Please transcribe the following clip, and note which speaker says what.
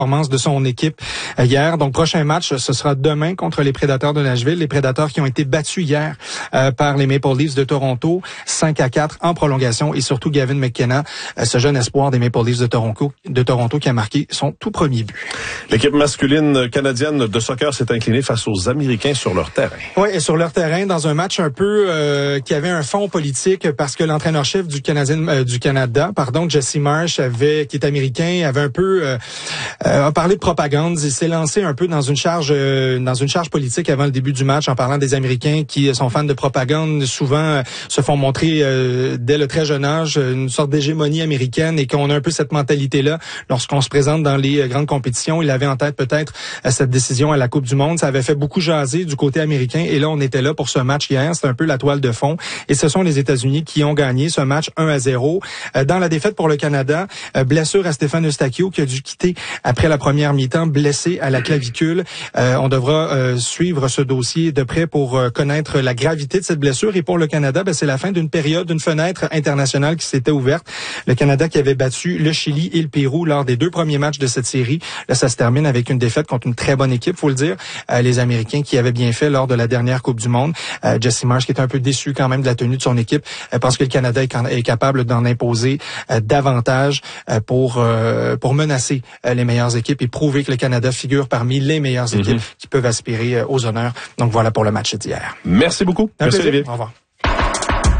Speaker 1: performance de son équipe hier. Donc, prochain match, ce sera demain contre les Prédateurs de Nashville. Les Prédateurs qui ont été battus hier par les Maple Leafs de Toronto, 5-4 en prolongation. Et surtout Gavin McKenna, ce jeune espoir des Maple Leafs de Toronto qui a marqué son tout premier but.
Speaker 2: L'équipe masculine canadienne de soccer s'est inclinée face aux Américains sur leur terrain.
Speaker 1: Oui, et sur leur terrain, dans un match un peu qui avait un fond politique, parce que l'entraîneur-chef du Canada, Jesse Marsh, qui est américain, avait un peu a parlé de propagande. Il s'est lancé un peu dans une charge politique avant le début du match en parlant des Américains qui sont fans de propagande, souvent se font montrer dès le très jeune âge une sorte d'hégémonie américaine et qu'on a un peu cette mentalité-là lorsqu'on se présente dans les grandes compétitions. Il avait en tête peut-être cette décision à la Coupe du Monde. Ça avait fait beaucoup jaser du côté américain et là, on était là pour ce match hier. C'était un peu la toile de fond et ce sont les États-Unis qui ont gagné ce match 1-0. Dans la défaite pour le Canada, blessure à Stéphane Eustáquio qui a dû quitter après la première mi-temps, blessé à la clavicule. On devra suivre ce dossier de près pour connaître la gravité de cette blessure. Et pour le Canada, c'est la fin d'une période, d'une fenêtre internationale qui s'était ouverte. Le Canada qui avait battu le Chili et le Pérou lors des 2 premiers matchs de cette série. Là, ça se termine avec une défaite contre une très bonne équipe, faut le dire. Les Américains qui avaient bien fait lors de la dernière Coupe du Monde. Jesse Marsh qui est un peu déçu quand même de la tenue de son équipe parce que le Canada est capable d'en imposer davantage pour menacer les meilleures équipes et prouver que le Canada figure parmi les meilleures équipes qui peuvent aspirer aux honneurs. Donc voilà pour le match d'hier.
Speaker 2: Merci beaucoup.
Speaker 1: Merci Olivier. Au revoir.